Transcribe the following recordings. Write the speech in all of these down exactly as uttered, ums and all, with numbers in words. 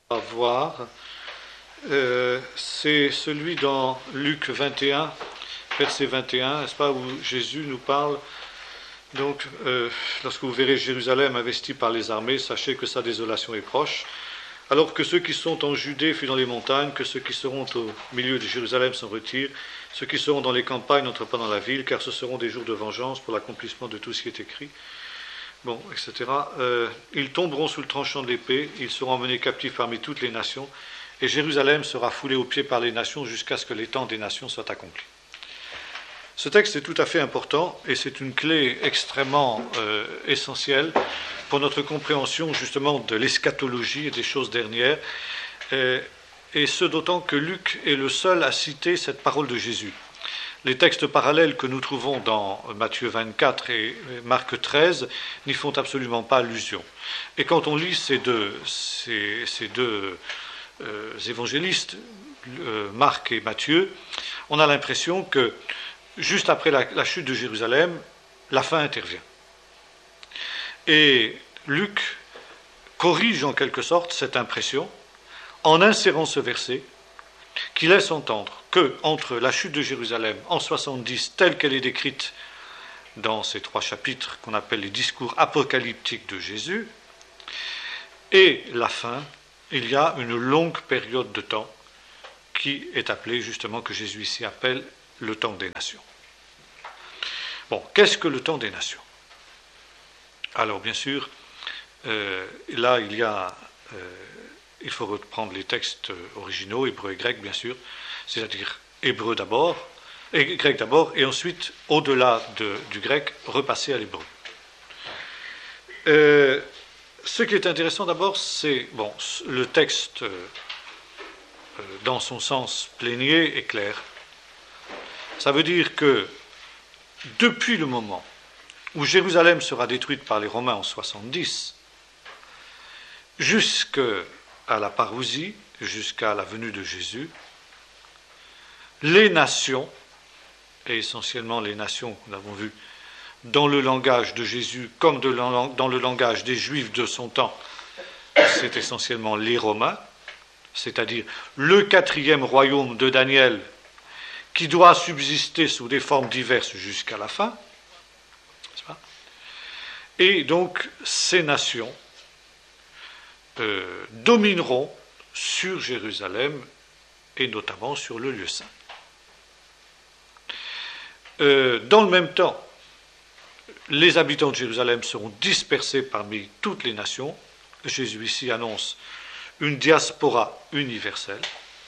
à voir, euh, c'est celui dans Luc vingt et un, verset vingt et un, n'est-ce pas, où Jésus nous parle. Donc, euh, lorsque vous verrez Jérusalem investie par les armées, sachez que sa désolation est proche. Alors que ceux qui sont en Judée fuient dans les montagnes, que ceux qui seront au milieu de Jérusalem s'en retirent, ceux qui seront dans les campagnes n'entrent pas dans la ville, car ce seront des jours de vengeance pour l'accomplissement de tout ce qui est écrit. Bon, et cetera. Euh, ils tomberont sous le tranchant de l'épée, ils seront emmenés captifs parmi toutes les nations, et Jérusalem sera foulée aux pieds par les nations jusqu'à ce que les temps des nations soient accomplis. Ce texte est tout à fait important, et c'est une clé extrêmement euh, essentielle pour notre compréhension justement de l'eschatologie et des choses dernières, euh, et ce d'autant que Luc est le seul à citer cette parole de Jésus. Les textes parallèles que nous trouvons dans Matthieu vingt-quatre et Marc treize n'y font absolument pas allusion. Et quand on lit ces deux, ces, ces deux euh, évangélistes, euh, Marc et Matthieu, on a l'impression que juste après la, la chute de Jérusalem, la fin intervient. Et Luc corrige en quelque sorte cette impression en insérant ce verset qui laisse entendre que entre la chute de Jérusalem en soixante-dix, telle qu'elle est décrite dans ces trois chapitres qu'on appelle les discours apocalyptiques de Jésus, et la fin, il y a une longue période de temps qui est appelée justement, que Jésus ici appelle le temps des nations. Bon, qu'est-ce que le temps des nations? Alors bien sûr, euh, là il y a... Euh, il faut reprendre les textes originaux, hébreu et grec bien sûr, c'est-à-dire hébreu d'abord, et grec d'abord, et ensuite, au-delà de, du grec, repasser à l'hébreu. Euh, ce qui est intéressant d'abord, c'est, bon, le texte, euh, dans son sens plénier, est clair. Ça veut dire que, depuis le moment où Jérusalem sera détruite par les Romains en soixante-dix, jusqu'à la parousie, jusqu'à la venue de Jésus, les nations, et essentiellement les nations que nous avons vues dans le langage de Jésus comme de, dans le langage des Juifs de son temps, c'est essentiellement les Romains, c'est-à-dire le quatrième royaume de Daniel qui doit subsister sous des formes diverses jusqu'à la fin. N'est-ce pas ? Et donc ces nations euh, domineront sur Jérusalem et notamment sur le lieu saint. Euh, dans le même temps, les habitants de Jérusalem seront dispersés parmi toutes les nations. Jésus ici annonce une diaspora universelle.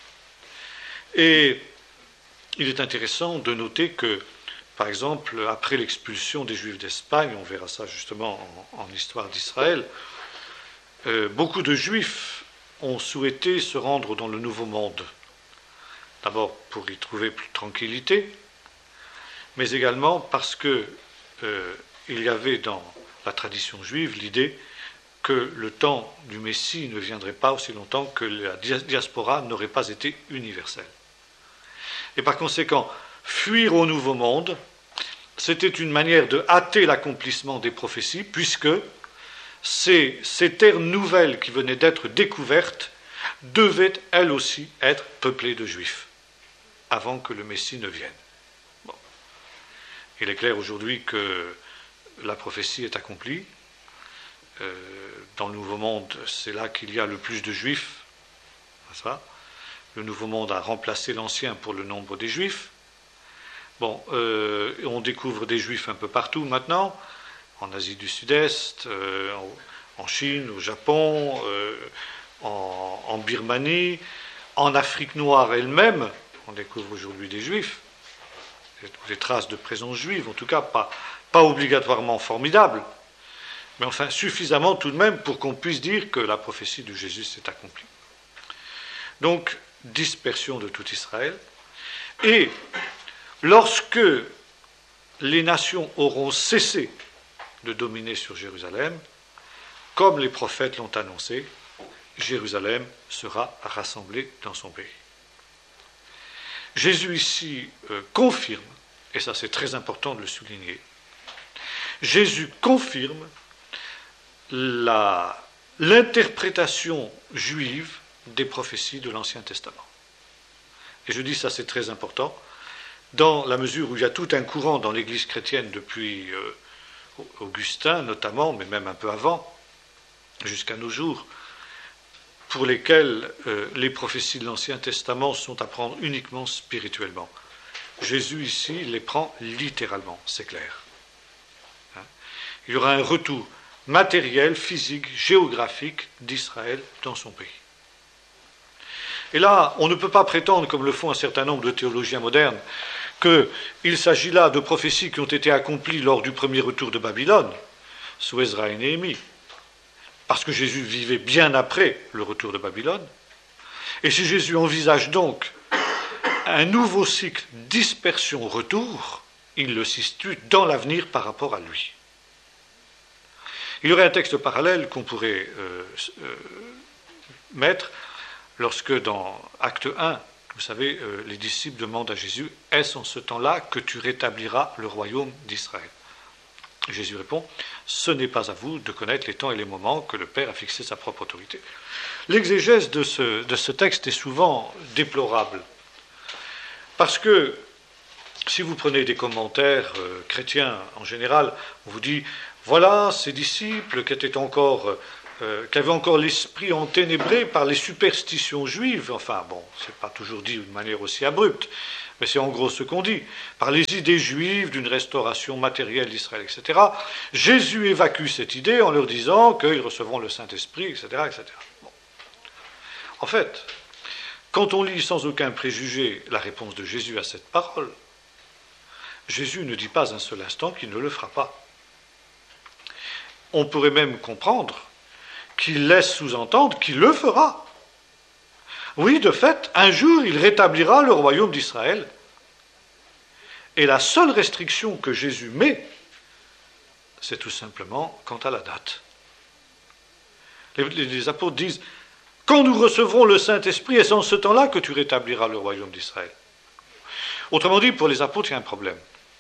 Et il est intéressant de noter que, par exemple, après l'expulsion des Juifs d'Espagne, on verra ça justement en, en histoire d'Israël, euh, beaucoup de Juifs ont souhaité se rendre dans le Nouveau Monde. D'abord pour y trouver plus de tranquillité, mais également parce que euh, il y avait dans la tradition juive l'idée que le temps du Messie ne viendrait pas aussi longtemps que la diaspora n'aurait pas été universelle. Et par conséquent, fuir au Nouveau Monde, c'était une manière de hâter l'accomplissement des prophéties, puisque ces, ces terres nouvelles qui venaient d'être découvertes devaient elles aussi être peuplées de Juifs, avant que le Messie ne vienne. Bon. Il est clair aujourd'hui que la prophétie est accomplie. Euh, dans le Nouveau Monde, c'est là qu'il y a le plus de Juifs. C'est ça ? Le Nouveau Monde a remplacé l'Ancien pour le nombre des Juifs. Bon, euh, on découvre des Juifs un peu partout maintenant, en Asie du Sud-Est, euh, en, en Chine, au Japon, euh, en, en Birmanie, en Afrique noire elle-même. On découvre aujourd'hui des Juifs, des traces de présence juive, en tout cas pas, pas obligatoirement formidables, mais enfin suffisamment tout de même pour qu'on puisse dire que la prophétie de Jésus s'est accomplie. Donc, dispersion de tout Israël. Et lorsque les nations auront cessé de dominer sur Jérusalem, comme les prophètes l'ont annoncé, Jérusalem sera rassemblée dans son pays. Jésus ici euh, confirme, et ça c'est très important de le souligner, Jésus confirme la, l'interprétation juive des prophéties de l'Ancien Testament. Et je dis ça, c'est très important, dans la mesure où il y a tout un courant dans l'Église chrétienne depuis euh, Augustin notamment, mais même un peu avant, jusqu'à nos jours, pour lesquels euh, les prophéties de l'Ancien Testament sont à prendre uniquement spirituellement. Jésus ici les prend littéralement, c'est clair. Hein? Il y aura un retour matériel, physique, géographique d'Israël dans son pays. Et là, on ne peut pas prétendre, comme le font un certain nombre de théologiens modernes, qu'il s'agit là de prophéties qui ont été accomplies lors du premier retour de Babylone, sous Ezra et Néhémie, parce que Jésus vivait bien après le retour de Babylone. Et si Jésus envisage donc un nouveau cycle dispersion-retour, il le situe dans l'avenir par rapport à lui. Il y aurait un texte parallèle qu'on pourrait euh, euh, mettre lorsque dans Acte un, vous savez, euh, les disciples demandent à Jésus « Est-ce en ce temps-là que tu rétabliras le royaume d'Israël ?» Jésus répond « Ce n'est pas à vous de connaître les temps et les moments que le Père a fixé sa propre autorité. » L'exégèse de ce, de ce texte est souvent déplorable, parce que si vous prenez des commentaires euh, chrétiens en général, on vous dit « Voilà ces disciples qui étaient encore... Euh, qui avaient encore l'esprit enténébré par les superstitions juives, enfin bon, c'est pas toujours dit d'une manière aussi abrupte, mais c'est en gros ce qu'on dit, par les idées juives d'une restauration matérielle d'Israël, et cetera. Jésus évacue cette idée en leur disant qu'ils recevront le Saint-Esprit, et cetera, et cetera. Bon. En fait, quand on lit sans aucun préjugé la réponse de Jésus à cette parole, Jésus ne dit pas un seul instant qu'il ne le fera pas. On pourrait même comprendre qu'il laisse sous-entendre qu'il le fera. Oui, de fait, un jour, il rétablira le royaume d'Israël. Et la seule restriction que Jésus met, c'est tout simplement quant à la date. Les, les, les apôtres disent « Quand nous recevrons le Saint-Esprit, est-ce en ce temps-là que tu rétabliras le royaume d'Israël ?» Autrement dit, pour les apôtres, il y a un problème.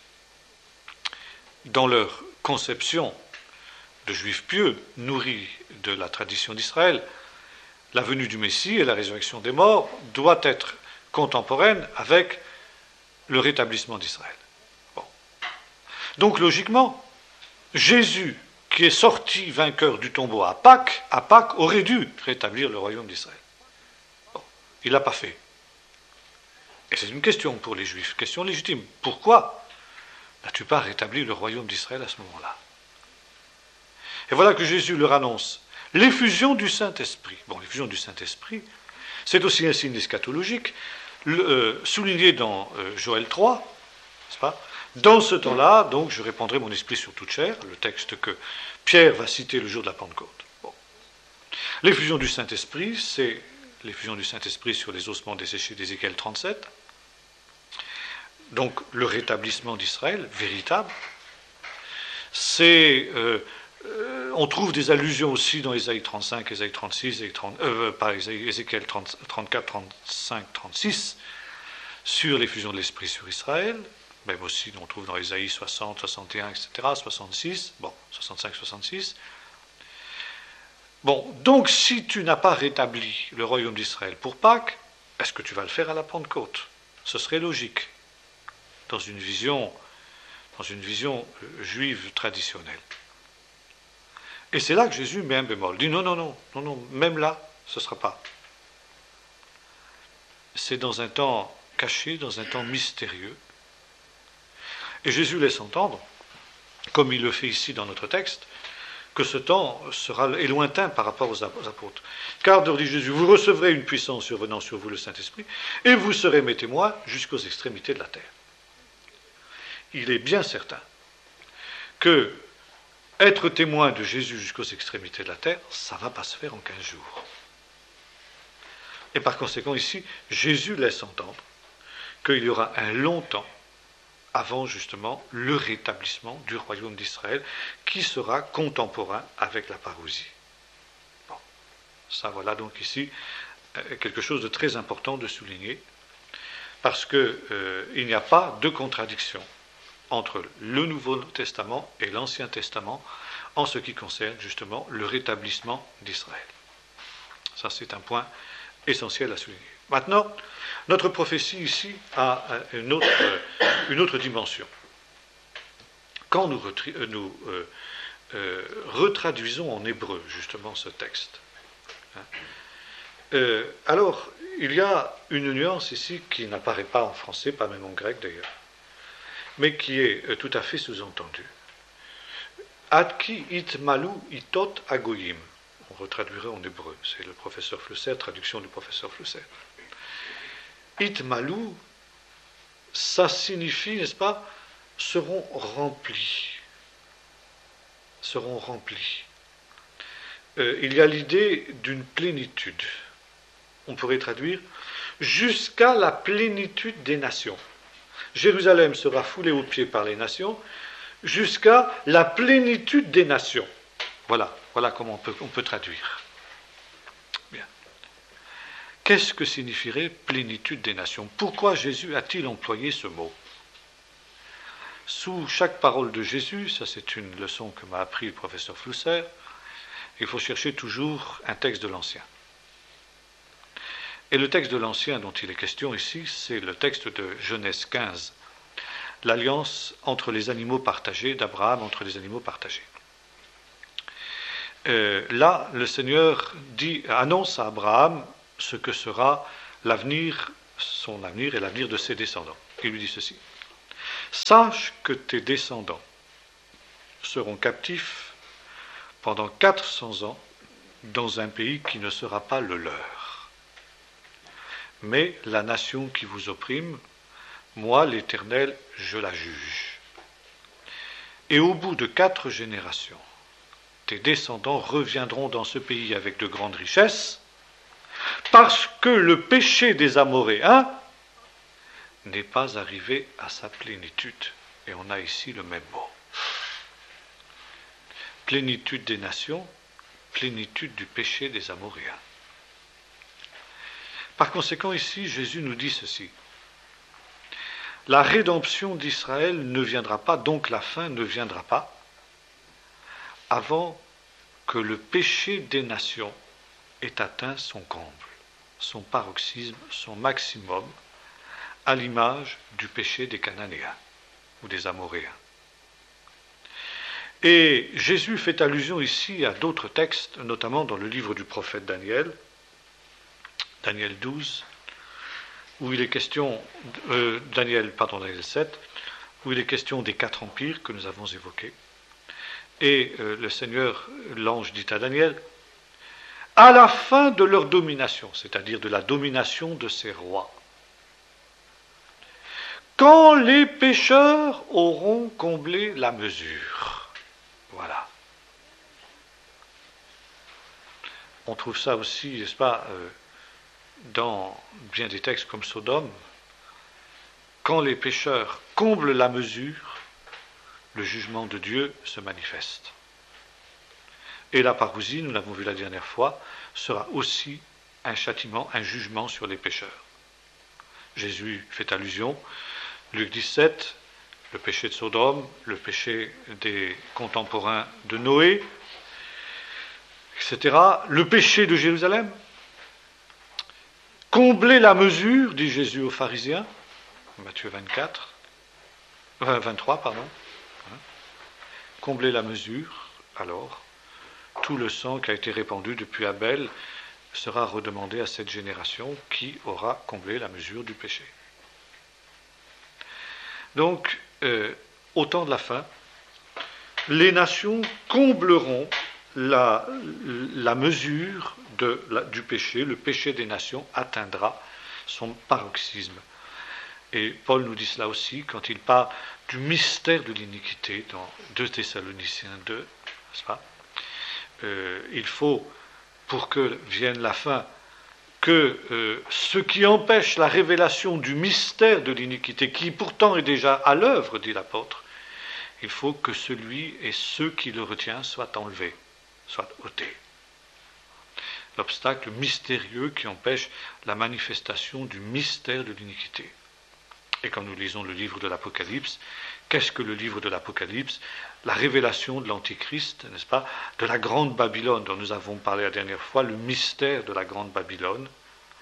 Dans leur conception de juifs pieux, nourris de la tradition d'Israël, la venue du Messie et la résurrection des morts doit être contemporaine avec le rétablissement d'Israël. Bon. Donc logiquement, Jésus, qui est sorti vainqueur du tombeau à Pâques, à Pâques aurait dû rétablir le royaume d'Israël. Bon. Il ne l'a pas fait. Et c'est une question pour les Juifs, question légitime. Pourquoi n'as-tu pas rétabli le royaume d'Israël à ce moment-là ? Et voilà que Jésus leur annonce l'effusion du Saint-Esprit. Bon, l'effusion du Saint-Esprit, c'est aussi un signe eschatologique, le, euh, souligné dans euh, Joël trois, n'est-ce pas ? Dans ce temps-là, donc, je répandrai mon esprit sur toute chair, le texte que Pierre va citer le jour de la Pentecôte. Bon. L'effusion du Saint-Esprit, c'est l'effusion du Saint-Esprit sur les ossements desséchés d'Ézéchiel trente-sept, donc le rétablissement d'Israël, véritable. C'est... Euh, Euh, on trouve des allusions aussi dans Ésaïe trente-cinq, Ésaïe trente-six, Ésaïe trente, euh, pas Ézéchiel trente-quatre, trente-cinq, trente-six, sur l'effusion de l'Esprit sur Israël, même aussi on trouve dans Ésaïe soixante, soixante et un, et cetera, soixante-six, bon, soixante-cinq, soixante-six. Bon, donc si tu n'as pas rétabli le royaume d'Israël pour Pâques, est-ce que tu vas le faire à la Pentecôte ? Ce serait logique, dans une vision, dans une vision juive traditionnelle. Et c'est là que Jésus met un bémol. Il dit non, non, non, non, non, même là, ce ne sera pas. C'est dans un temps caché, dans un temps mystérieux. Et Jésus laisse entendre, comme il le fait ici dans notre texte, que ce temps sera est lointain par rapport aux apôtres. Car, dit Jésus, vous recevrez une puissance survenant sur vous, le Saint-Esprit, et vous serez mes témoins jusqu'aux extrémités de la terre. Il est bien certain que être témoin de Jésus jusqu'aux extrémités de la terre, ça ne va pas se faire en quinze jours. Et par conséquent, ici, Jésus laisse entendre qu'il y aura un long temps avant, justement, le rétablissement du royaume d'Israël, qui sera contemporain avec la parousie. Bon, ça, voilà donc ici quelque chose de très important de souligner, parce qu'il euh, n'y a pas de contradiction entre le Nouveau Testament et l'Ancien Testament en ce qui concerne justement le rétablissement d'Israël. Ça, c'est un point essentiel à souligner. Maintenant, notre prophétie ici a une autre, une autre dimension. Quand nous, nous euh, euh, retraduisons en hébreu justement ce texte, hein, euh, alors il y a une nuance ici qui n'apparaît pas en français, pas même en grec d'ailleurs, mais qui est euh, tout à fait sous-entendue. Adki it malu itot agoyim. On retraduirait en hébreu, c'est le professeur Flusser, traduction du professeur Flusser. It malu, ça signifie, n'est-ce pas, seront remplis. Seront remplis. Euh, il y a l'idée d'une plénitude. On pourrait traduire jusqu'à la plénitude des nations. Jérusalem sera foulée aux pieds par les nations jusqu'à la plénitude des nations. Voilà, voilà comment on peut, on peut traduire. Bien. Qu'est-ce que signifierait plénitude des nations? Pourquoi Jésus a-t-il employé ce mot? Sous chaque parole de Jésus, ça c'est une leçon que m'a appris le professeur Flusser, il faut chercher toujours un texte de l'Ancien. Et le texte de l'Ancien dont il est question ici, c'est le texte de Genèse quinze, l'alliance entre les animaux partagés, d'Abraham entre les animaux partagés. Euh, là, le Seigneur dit, annonce à Abraham ce que sera l'avenir, son avenir et l'avenir de ses descendants. Il lui dit ceci: sache que tes descendants seront captifs pendant quatre cents ans dans un pays qui ne sera pas le leur. Mais la nation qui vous opprime, moi, l'Éternel, je la juge. Et au bout de quatre générations, tes descendants reviendront dans ce pays avec de grandes richesses, parce que le péché des Amoréens n'est pas arrivé à sa plénitude. Et on a ici le même mot. Plénitude des nations, plénitude du péché des Amoréens. Par conséquent, ici, Jésus nous dit ceci. La rédemption d'Israël ne viendra pas, donc la fin ne viendra pas, avant que le péché des nations ait atteint son comble, son paroxysme, son maximum, à l'image du péché des Cananéens ou des Amoréens. Et Jésus fait allusion ici à d'autres textes, notamment dans le livre du prophète Daniel, Daniel douze, où il est question, euh, Daniel, pardon, Daniel sept, où il est question des quatre empires que nous avons évoqués. Et euh, le Seigneur, l'ange dit à Daniel, à la fin de leur domination, c'est-à-dire de la domination de ces rois, quand les pécheurs auront comblé la mesure. Voilà. On trouve ça aussi, n'est-ce pas, euh, dans bien des textes comme Sodome, quand les pécheurs comblent la mesure, le jugement de Dieu se manifeste. Et la parousie, nous l'avons vu la dernière fois, sera aussi un châtiment, un jugement sur les pécheurs. Jésus fait allusion, Luc dix-sept, le péché de Sodome, le péché des contemporains de Noé, et cetera, le péché de Jérusalem. Combler la mesure, dit Jésus aux pharisiens, Matthieu vingt-quatre, euh, vingt-trois, pardon. Hein. Combler la mesure, alors, tout le sang qui a été répandu depuis Abel sera redemandé à cette génération qui aura comblé la mesure du péché. Donc, euh, au temps de la fin, les nations combleront la, la mesure de, la, du péché. Le péché des nations atteindra son paroxysme. Et Paul nous dit cela aussi quand il parle du mystère de l'iniquité dans deux Thessaloniciens deux, n'est-ce pas ? Euh, il faut, pour que vienne la fin, que euh, ce qui empêche la révélation du mystère de l'iniquité, qui pourtant est déjà à l'œuvre, dit l'apôtre, il faut que celui et ceux qui le retiennent soient enlevés, soient ôtés. L'obstacle mystérieux qui empêche la manifestation du mystère de l'iniquité. Et quand nous lisons le livre de l'Apocalypse, qu'est-ce que le livre de l'Apocalypse ? La révélation de l'Antichrist, n'est-ce pas, de la grande Babylone dont nous avons parlé la dernière fois, le mystère de la grande Babylone,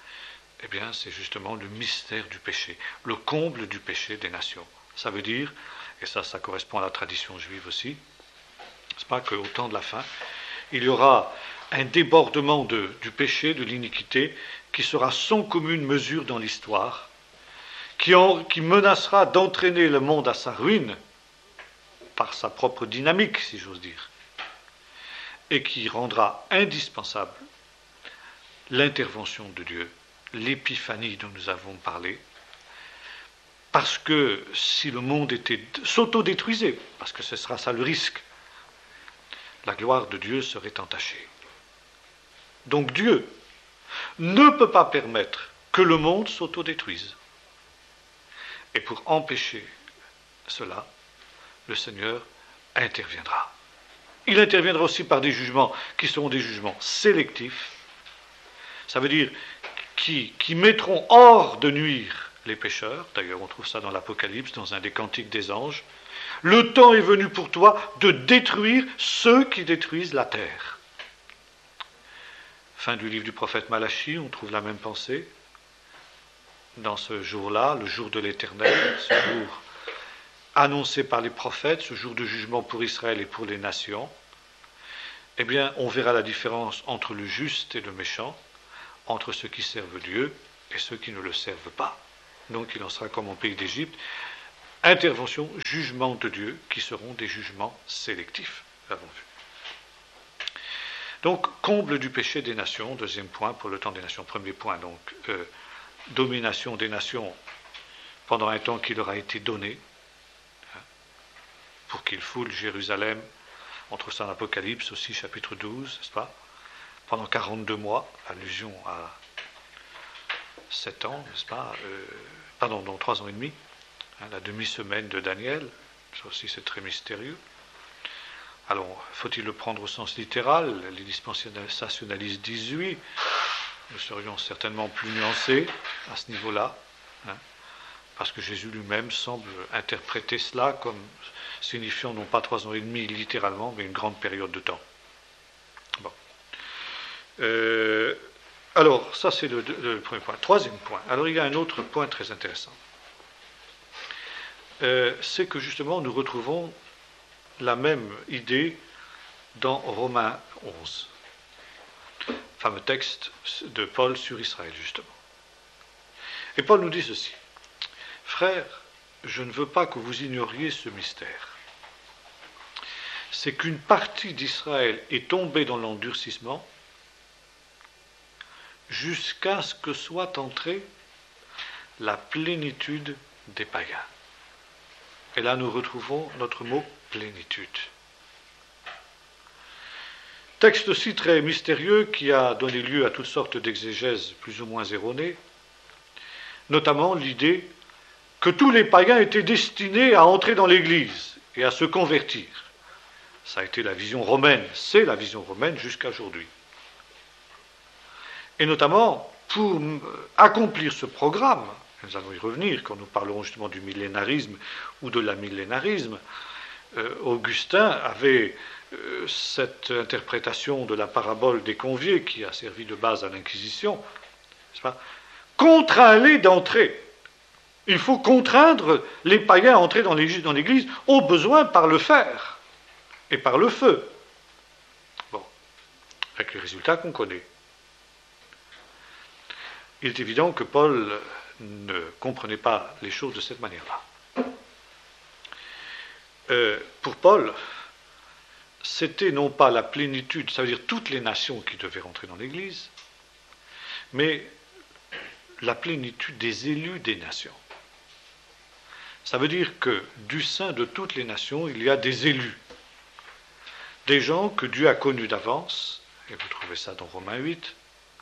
eh bien, c'est justement le mystère du péché, le comble du péché des nations. Ça veut dire, et ça, ça correspond à la tradition juive aussi, c'est pas qu'au temps de la fin, il y aura un débordement de, du péché, de l'iniquité, qui sera sans commune mesure dans l'histoire, qui, en, qui menacera d'entraîner le monde à sa ruine, par sa propre dynamique, si j'ose dire, et qui rendra indispensable l'intervention de Dieu, l'épiphanie dont nous avons parlé, parce que si le monde était s'autodétruisait, parce que ce sera ça le risque, la gloire de Dieu serait entachée. Donc Dieu ne peut pas permettre que le monde s'autodétruise. Et pour empêcher cela, le Seigneur interviendra. Il interviendra aussi par des jugements qui seront des jugements sélectifs. Ça veut dire qui, qui mettront hors de nuire les pécheurs. D'ailleurs, on trouve ça dans l'Apocalypse, dans un des cantiques des anges. Le temps est venu pour toi de détruire ceux qui détruisent la terre. Fin du livre du prophète Malachie, on trouve la même pensée. Dans ce jour-là, le jour de l'Éternel, ce jour annoncé par les prophètes, ce jour de jugement pour Israël et pour les nations, eh bien, on verra la différence entre le juste et le méchant, entre ceux qui servent Dieu et ceux qui ne le servent pas. Donc il en sera comme au pays d'Égypte, intervention, jugement de Dieu, qui seront des jugements sélectifs, nous l'avons vu. Donc, comble du péché des nations, deuxième point pour le temps des nations. Premier point, donc, euh, domination des nations pendant un temps qui leur a été donné, hein, pour qu'ils foulent Jérusalem. On trouve ça dans l'Apocalypse aussi, chapitre douze, n'est-ce pas? Pendant quarante-deux mois, allusion à sept ans, n'est-ce pas? euh, Pardon, donc trois ans et demi, hein, la demi-semaine de Daniel, ça aussi c'est très mystérieux. Alors, faut-il le prendre au sens littéral? Les dispensationalistes disent oui. Nous serions certainement plus nuancés à ce niveau-là, hein, parce que Jésus lui-même semble interpréter cela comme signifiant non pas trois ans et demi littéralement, mais une grande période de temps. Bon. Euh, alors, ça c'est le, le premier point. Troisième point. Alors, il y a un autre point très intéressant. Euh, c'est que justement, nous retrouvons la même idée dans Romains onze, fameux texte de Paul sur Israël, justement. Et Paul nous dit ceci: frères, je ne veux pas que vous ignoriez ce mystère. C'est qu'une partie d'Israël est tombée dans l'endurcissement jusqu'à ce que soit entrée la plénitude des païens. Et là, nous retrouvons notre mot plénitude. Texte aussi très mystérieux qui a donné lieu à toutes sortes d'exégèses plus ou moins erronées, notamment l'idée que tous les païens étaient destinés à entrer dans l'Église et à se convertir. Ça a été la vision romaine, c'est la vision romaine jusqu'à aujourd'hui. Et notamment, pour accomplir ce programme, nous allons y revenir quand nous parlerons justement du millénarisme ou de l'amillénarisme, euh, Augustin avait euh, cette interprétation de la parabole des conviés qui a servi de base à l'Inquisition, n'est-ce pas? Contraint-les d'entrer. Il faut contraindre les païens à entrer dans l'Église, dans l'Église, au besoin par le fer et par le feu. Bon, avec les résultats qu'on connaît. Il est évident que Paul ne comprenait pas les choses de cette manière-là. Euh, pour Paul, c'était non pas la plénitude, ça veut dire toutes les nations qui devaient rentrer dans l'Église, mais la plénitude des élus des nations. Ça veut dire que du sein de toutes les nations, il y a des élus, des gens que Dieu a connus d'avance, et vous trouvez ça dans Romains huit,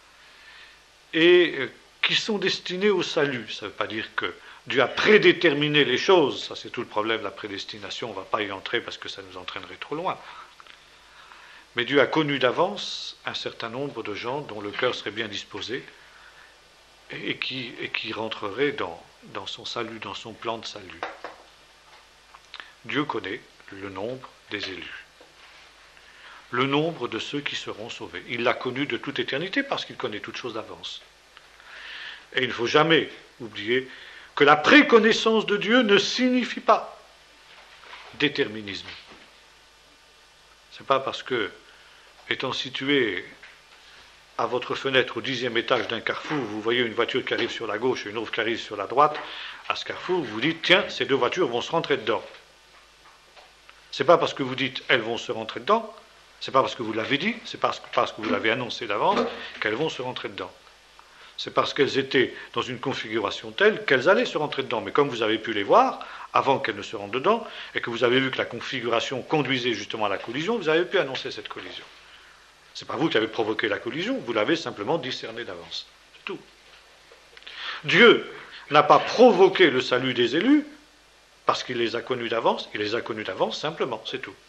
et qui sont destinés au salut. Ça ne veut pas dire que Dieu a prédéterminé les choses, ça c'est tout le problème de la prédestination, on ne va pas y entrer parce que ça nous entraînerait trop loin. Mais Dieu a connu d'avance un certain nombre de gens dont le cœur serait bien disposé et qui, et qui rentreraient dans, dans son salut, dans son plan de salut. Dieu connaît le nombre des élus, le nombre de ceux qui seront sauvés. Il l'a connu de toute éternité parce qu'il connaît toutes choses d'avance. Et il ne faut jamais oublier que la préconnaissance de Dieu ne signifie pas déterminisme. Ce n'est pas parce que, étant situé à votre fenêtre au dixième étage d'un carrefour, vous voyez une voiture qui arrive sur la gauche et une autre qui arrive sur la droite, à ce carrefour, vous dites, tiens, ces deux voitures vont se rentrer dedans. Ce n'est pas parce que vous dites, elles vont se rentrer dedans, ce n'est pas parce que vous l'avez dit, c'est pas parce que vous l'avez annoncé d'avance, qu'elles vont se rentrer dedans. C'est parce qu'elles étaient dans une configuration telle qu'elles allaient se rentrer dedans. Mais comme vous avez pu les voir, avant qu'elles ne se rentrent dedans, et que vous avez vu que la configuration conduisait justement à la collision, vous avez pu annoncer cette collision. Ce n'est pas vous qui avez provoqué la collision, vous l'avez simplement discerné d'avance. C'est tout. Dieu n'a pas provoqué le salut des élus parce qu'il les a connus d'avance, il les a connus d'avance simplement, c'est tout.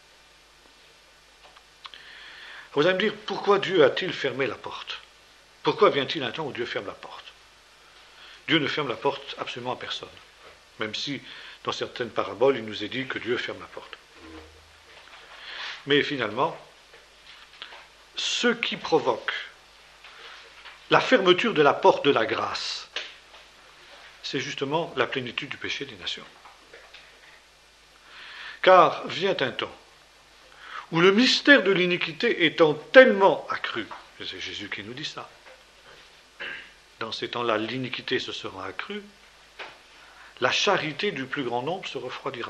Vous allez me dire, pourquoi Dieu a-t-il fermé la porte? Pourquoi vient-il un temps où Dieu ferme la porte? Dieu ne ferme la porte absolument à personne, même si dans certaines paraboles il nous est dit que Dieu ferme la porte. Mais finalement, ce qui provoque la fermeture de la porte de la grâce, c'est justement la plénitude du péché des nations. Car vient un temps où le mystère de l'iniquité étant tellement accru, et c'est Jésus qui nous dit ça, dans ces temps-là, l'iniquité se sera accrue, la charité du plus grand nombre se refroidira.